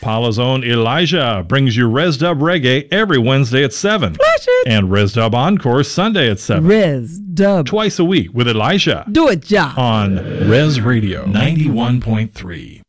Paula's own Elijah brings you Res Dub Reggae every Wednesday at 7. Flash it. And Res Dub Encore Sunday at 7. Res Dub. Twice a week with Elijah. Do it, Ja. On Res Radio 91.3.